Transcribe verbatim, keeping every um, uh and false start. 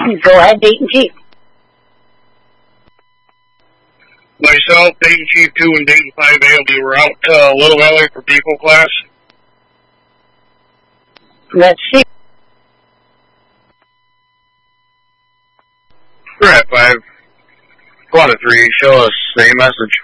Go ahead, Dayton Chief. Myself, Dayton Chief two and Dayton five A will be out to uh, Little Valley for Depot class. Let's see. We're at five. Squad of three, show us same message.